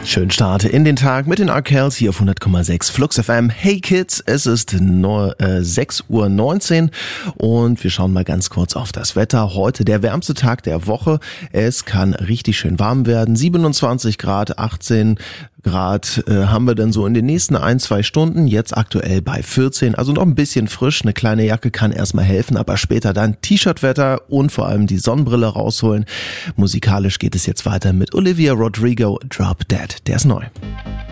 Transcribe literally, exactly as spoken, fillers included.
Schönen Start in den Tag mit den Arkells hier auf hundert Komma sechs Flux F M. Hey Kids, es ist sechs Uhr neunzehn und wir schauen mal ganz kurz auf das Wetter. Heute der wärmste Tag der Woche. Es kann richtig schön warm werden. siebenundzwanzig Grad, achtzehn Grad äh, haben wir dann so in den nächsten ein, zwei Stunden. Jetzt aktuell bei vierzehn, also noch ein bisschen frisch. Eine kleine Jacke kann erstmal helfen, aber später dann T-Shirt-Wetter und vor allem die Sonnenbrille rausholen. Musikalisch geht es jetzt weiter mit Olivia Rodrigo, Drop Dead. Der ist neu.